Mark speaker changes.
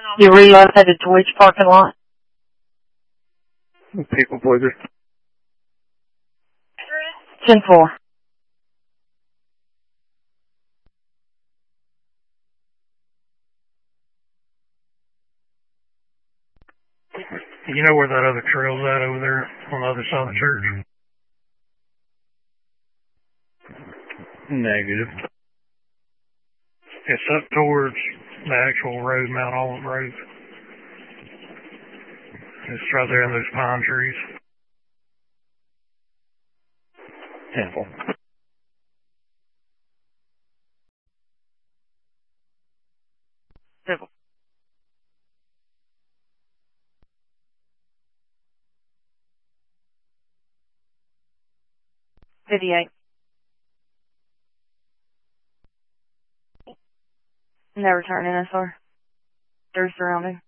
Speaker 1: You relocated to which parking lot?
Speaker 2: People pleaser.
Speaker 1: 10-4.
Speaker 2: You know where that other trail's at over there on the other side of the church? Negative. It's up towards the actual road, Mount Olive Road. It's right there in those pine trees. 10-4.
Speaker 1: Civil. 58. No returning SR. They're surrounding.